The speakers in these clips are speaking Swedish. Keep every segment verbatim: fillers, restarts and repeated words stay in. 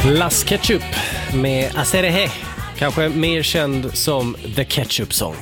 Las Ketchup med Aserehe, kanske mer känd som The Ketchup Song.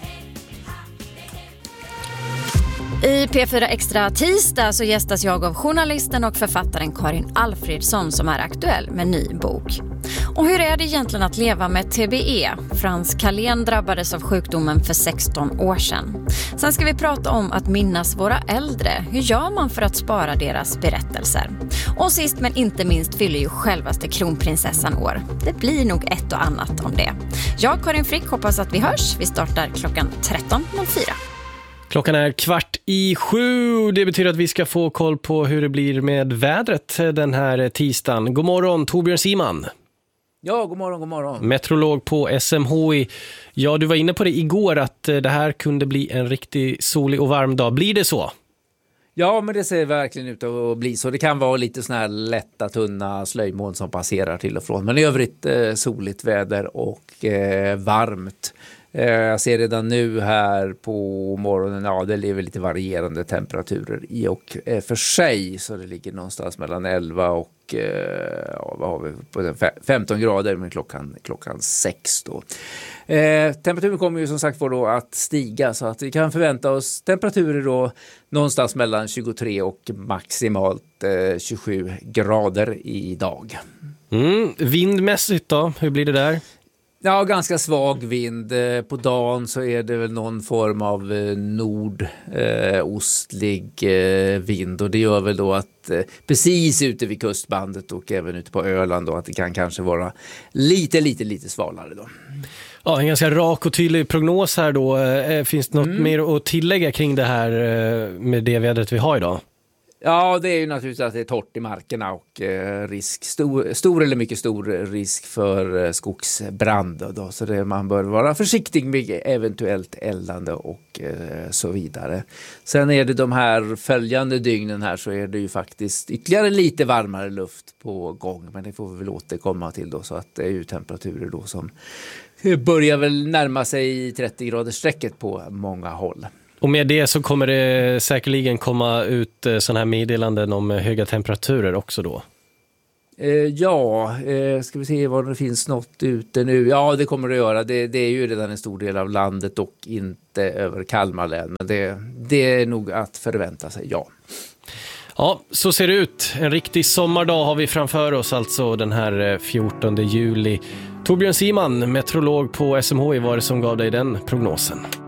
I P fyra Extra tisdag så gästas jag av journalisten och författaren Karin Alfredsson som är aktuell med ny bok. Och hur är det egentligen att leva med T B E? Frans Kalén drabbades av sjukdomen för sexton år sedan. Sen ska vi prata om att minnas våra äldre. Hur gör man för att spara deras berättelser? Och sist men inte minst fyller ju självaste kronprinsessan år. Det blir nog ett och annat om det. Jag, Karin Frick, hoppas att vi hörs. Vi startar klockan tretton noll fyra. Klockan är kvart i sju. Det betyder att vi ska få koll på hur det blir med vädret den här tisdagen. God morgon, Torbjörn Siman. Ja, god morgon, god morgon. Meteorolog på S M H I. Ja, du var inne på det igår att det här kunde bli en riktigt solig och varm dag. Blir det så? Ja, men det ser verkligen ut att bli så. Det kan vara lite såna här lätta, tunna slöjmoln som passerar till och från. Men i övrigt eh, soligt väder och eh, varmt. Eh, jag ser redan nu här på morgonen, ja det lever lite varierande temperaturer i och eh, för sig. Så det ligger någonstans mellan elva och eh, ja, vad har vi på femton grader med klockan, klockan sex då. Eh, temperaturen kommer ju som sagt för då att stiga så att vi kan förvänta oss temperaturer då någonstans mellan tjugotre och maximalt eh, tjugosju grader idag. Mm, vindmässigt då, hur blir det där? Ja, ganska svag vind. På dagen så är det väl någon form av nordostlig vind och det gör väl då att precis ute vid kustbandet och även ute på Öland då att det kan kanske vara lite, lite, lite svalare då. Ja, en ganska rak och tydlig prognos här då. Finns det något mm. mer att tillägga kring det här med det vädret vi har idag? Ja, det är ju naturligtvis att det är torrt i markerna och eh, risk, stor, stor eller mycket stor risk för eh, skogsbrand. Då, så det, man bör vara försiktig med eventuellt eldande och eh, så vidare. Sen är det de här följande dygnen här så är det ju faktiskt ytterligare lite varmare luft på gång. Men det får vi väl återkomma till då så att det är ju temperaturer då som börjar väl närma sig trettio graders strecket på många håll. Och med det så kommer det säkerligen komma ut sådana här meddelanden om höga temperaturer också då? Eh, ja, eh, ska vi se vad det finns något ute nu. Ja, det kommer det göra. Det, det är ju redan en stor del av landet och inte över Kalmar län. Men det, det är nog att förvänta sig, ja. Ja, så ser det ut. En riktig sommardag har vi framför oss alltså den här fjortonde juli. Torbjörn Siman, meteorolog på S M H I, var det som gav dig den prognosen?